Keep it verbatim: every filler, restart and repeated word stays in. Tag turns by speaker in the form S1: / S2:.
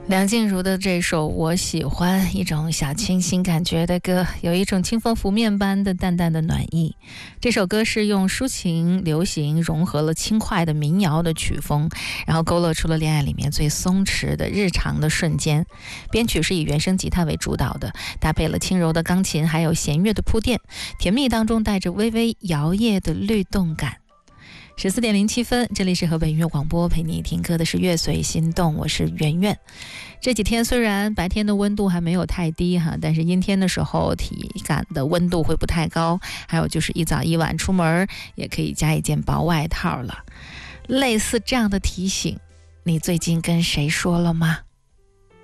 S1: 梁静茹的这首《我喜欢》，一种小清新感觉的歌，有一种清风拂面般的淡淡的暖意。这首歌是用抒情流行融合了轻快的民谣的曲风，然后勾勒出了恋爱里面最松弛的日常的瞬间。编曲是以原声吉他为主导的，搭配了轻柔的钢琴还有弦乐的铺垫，甜蜜当中带着微微摇曳的律动感。十四点零七分，这里是河北音乐广播，陪你听歌的是乐随心动，我是圆圆。这几天虽然白天的温度还没有太低哈，但是阴天的时候体感的温度会不太高，还有就是一早一晚出门也可以加一件薄外套了。类似这样的提醒，你最近跟谁说了吗？